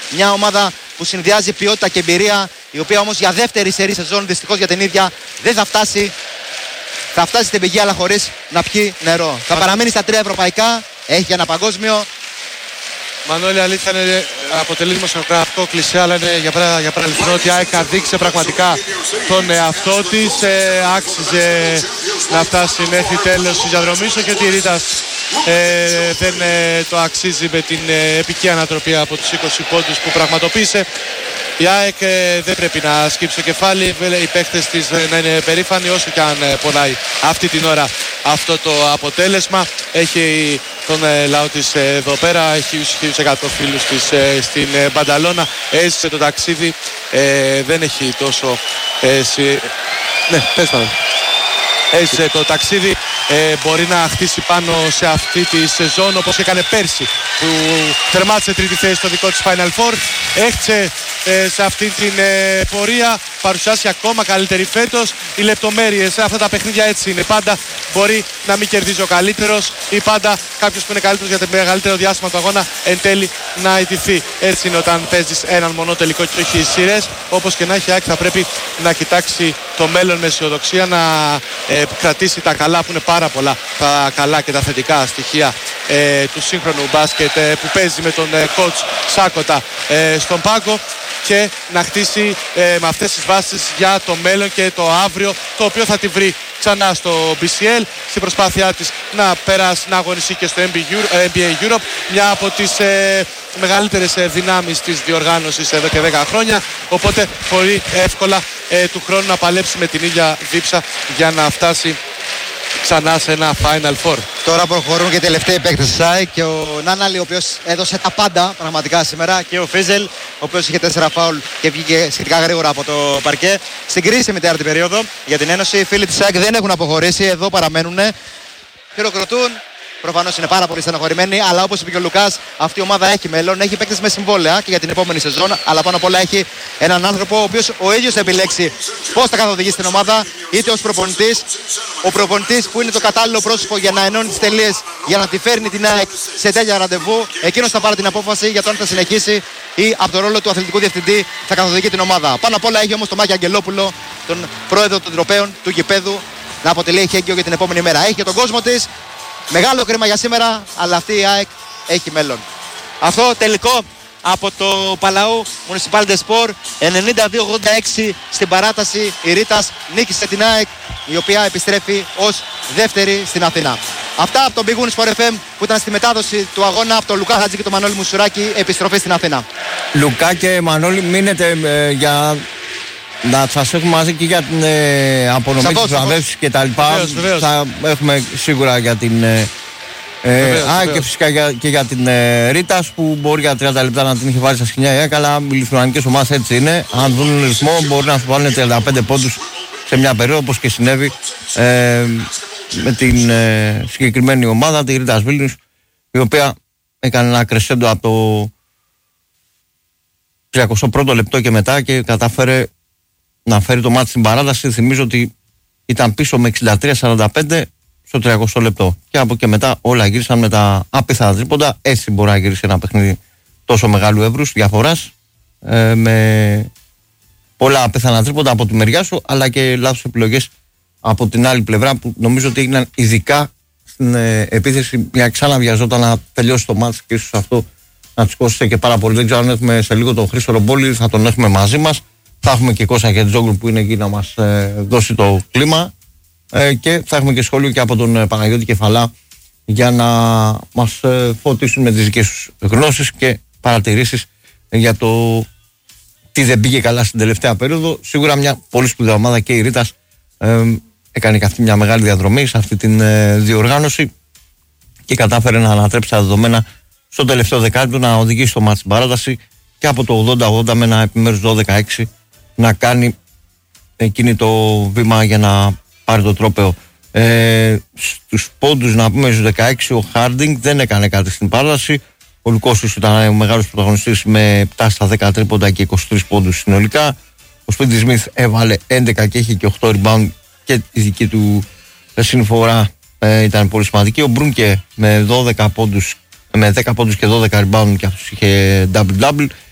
Μια ομάδα που συνδυάζει ποιότητα και εμπειρία, η οποία όμως για δεύτερη σερί σεζόν δυστυχώς για την ίδια δεν θα φτάσει. Θα φτάσει στην πηγή αλλά χωρίς να πιει νερό. Θα παραμείνει στα 3 ευρωπαϊκά, έχει ένα παγκόσμιο. Μανώλη, αλήθεια είναι, αποτελεί δημοσιογραφικό κλισέ, αλλά είναι για παραλυθινό ότι η ΑΕΚ δείξε πραγματικά τον εαυτό της. Άξιζε να φτάσει μέχρι τέλος της διαδρομής, και ότι η Ρίτας δεν το αξίζει με την επική ανατροπή από τους 20 πόντους που πραγματοποίησε. Η ΑΕΚ δεν πρέπει να σκύψει το κεφάλι, οι παίχτες της να είναι περήφανοι, όσο και αν πονάει αυτή την ώρα αυτό το αποτέλεσμα. Έχει τον λαό της εδώ πέρα, έχει 1.100 φίλους της στην Μπανταλώνα. Έζησε το ταξίδι, δεν έχει τόσο... Ναι, πες πάνω. Έζησε το ταξίδι, μπορεί να χτίσει πάνω σε αυτή τη σεζόν όπως έκανε πέρσι που τερμάτισε τρίτη θέση στο δικό της Final Four. Έχτισε σε αυτή την πορεία, παρουσιάσει ακόμα καλύτερη φέτος. Οι λεπτομέρειες σε αυτά τα παιχνίδια έτσι είναι. Πάντα μπορεί να μην κερδίζει ο καλύτερος ή πάντα κάποιος που είναι καλύτερος για το μεγαλύτερο διάστημα του αγώνα εν τέλει να ιτηθεί. Έτσι είναι όταν παίζεις έναν μονό τελικό και όχι σειρές. Όπως και να έχει, θα πρέπει να κοιτάξει το μέλλον με αισιοδοξία, να κρατήσει τα καλά, που είναι πάρα πολλά τα καλά και τα θετικά στοιχεία του σύγχρονου μπάσκετ που παίζει με τον coach Σάκοτα στον πάγκο, και να χτίσει με αυτές τις βάσεις για το μέλλον και το αύριο, το οποίο θα τη βρει ξανά στο BCL στην προσπάθειά της να περάσει, να αγωνιστεί και στο NBA Europe, μια από τις μεγαλύτερες δυνάμεις της διοργάνωσης εδώ και 10 χρόνια, οπότε πολύ εύκολα του χρόνου να παλέψει με την ίδια δίψα για να φτάσει ξανά σε ένα Final Four. Τώρα προχωρούν και οι τελευταίοι παίκτες της ΑΕΚ, και ο Νάναλη, ο οποίος έδωσε τα πάντα πραγματικά σήμερα, και ο Φίζελ, ο οποίος είχε 4 φάουλ και βγήκε σχετικά γρήγορα από το παρκέ. Στην κρίσιμη τέταρτη περίοδο για την Ένωση, οι φίλοι της ΑΕΚ δεν έχουν αποχωρήσει, εδώ παραμένουν, χειροκροτούν. Προφανώς είναι πάρα πολύ στενοχωρημένοι, αλλά όπως είπε και ο Λουκάς, αυτή η ομάδα έχει μέλλον, έχει παίκτες με συμβόλαια και για την επόμενη σεζόν. Αλλά πάνω απ' όλα έχει έναν άνθρωπο ο οποίος ο ίδιος θα επιλέξει πώς θα καθοδηγήσει την ομάδα, είτε ως προπονητής. Ο προπονητής που είναι το κατάλληλο πρόσωπο για να ενώνει τις τελείες, για να τη φέρνει την ΑΕΚ σε τέτοια ραντεβού. Εκείνος θα πάρει την απόφαση για το αν θα συνεχίσει ή από το ρόλο του αθλητικού διευθυντή θα καθοδηγεί την ομάδα. Πάνω απ' όλα έχει όμως τον Μάκη Αγγελόπουλο, τον πρόεδρο των τροπέων του γηπέδου, να αποτελεί εχέγγυο για την επόμενη μέρα. Έχει και τον κόσμο της. Μεγάλο κρίμα για σήμερα, αλλά αυτή η ΑΕΚ έχει μέλλον. Αυτό τελικό από το Παλαού Municipal de Sport, 92-86 στην παράταση. Η Ρίτας νίκησε την ΑΕΚ, η οποία επιστρέφει ως δεύτερη στην Αθήνα. Αυτά από τον Big Win Sport FM που ήταν στη μετάδοση του αγώνα από τον Λουκά Χατζή και τον Μανώλη Μουσουράκη. Επιστροφή στην Αθήνα. Λουκά και Μανώλη, μείνετε για να σας έχουμε μαζί και για την απονομή της βραβεύσης και τα λοιπά. Θα έχουμε σίγουρα για την και φυσικά και για την Ρίτας, που μπορεί για 30 λεπτά να την είχε βάλει στα σκηνιά. Αλλά οι λιθουανικές ομάδες έτσι είναι. Αν δουν ρυθμό μπορεί να σου βάλουν 35 πόντους σε μια περίοδο, όπως και συνέβη με την συγκεκριμένη ομάδα, τη Ρίτας Βίλνιους, η οποία έκανε ένα κρεσέντο από το 31ο λεπτό και μετά και κατάφερε να φέρει το μάτι στην παράταση. Θυμίζω ότι ήταν πίσω με 63-45 στο 30ο λεπτό. Και από και μετά όλα γύρισαν με τα άπειθα τρίποντα. Έτσι μπορεί να γυρίσει ένα παιχνίδι τόσο μεγάλου εύρους διαφοράς, με πολλά απίθανα τρίποντα από τη μεριά σου, αλλά και λάθος επιλογές από την άλλη πλευρά, που νομίζω ότι έγιναν ειδικά στην επίθεση, για ξαναβιαζόταν να τελειώσει το μάτι, και ίσως αυτό να τους κόστησε και πάρα πολύ. Δεν ξέρω αν έχουμε σε λίγο τον Χρήστο Ρομπόλη, θα τον έχουμε μαζί μας. Θα έχουμε και Κώστα Χετζόγλου που είναι εκεί να μας δώσει το κλίμα, και θα έχουμε και σχόλιο και από τον Παναγιώτη Κεφαλά για να μας φωτίσουν με τις δικές τους γνώσεις και παρατηρήσεις για το τι δεν πήγε καλά στην τελευταία περίοδο. Σίγουρα μια πολύ σπουδαία ομάδα, και η Ρίτας έκανε και αυτή μια μεγάλη διαδρομή σε αυτή την διοργάνωση και κατάφερε να ανατρέψει τα δεδομένα στο τελευταίο δεκάλεπτο, να οδηγήσει το μάτς στην παράταση και από το 80-80 με ένα επιμέρους 12-16 να κάνει εκείνη το βήμα για να πάρει το τρόπαιο. Στους πόντους, να πούμε, στους 16 ο Χάρντινγκ δεν έκανε κάτι στην παράταση. Ο Λουκόσης ήταν ο μεγάλος πρωταγωνιστής με 7 στα 10 τρίποντα και 23 πόντους συνολικά. Ο Σπίτι Σμιθ έβαλε 11 και είχε και 8 rebound, και η δική του συνφορά ήταν πολύ σημαντική. Ο Μπρούνκε με 12 πόντους, με 10 πόντους και 12 rebound, και αυτός είχε double-double.